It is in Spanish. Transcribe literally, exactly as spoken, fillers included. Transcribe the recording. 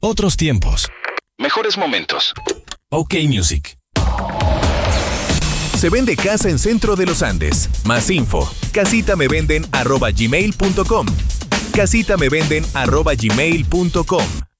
Otros tiempos. Mejores momentos. OK Music. Se vende casa en Centro de los Andes. Más info. casitamevenden arroba gmail punto com. casitamevenden arroba gmail punto com.